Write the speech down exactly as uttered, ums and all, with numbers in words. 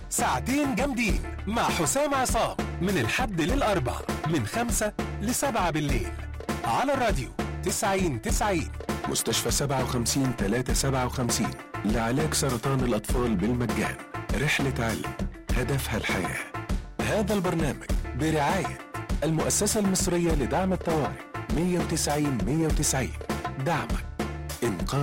ساعتين جامدين مع حسام عصام من الحد للأربع من خمسة لسبعة بالليل على الراديو تسعين تسعين. مستشفى سبعة وخمسين تلاتة سبعة وخمسين لعلاج سرطان الأطفال بالمجان. رحلة علم هدفها الحياة. هذا البرنامج برعاية المؤسسة المصرية لدعم الطوارئ مية وتسعين مية وتسعين. دعمك إنقاذ